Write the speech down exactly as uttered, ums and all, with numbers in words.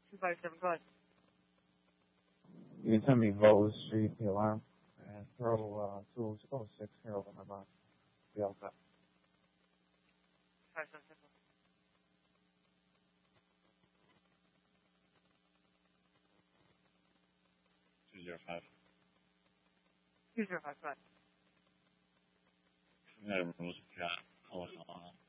two five seven, go ahead. You can send me Vose G P alarm and throw uh, two oh six Harold on my box. Be all set. five seven six. two zero five. two zero five, go ahead. 那什么，我想，我想啊。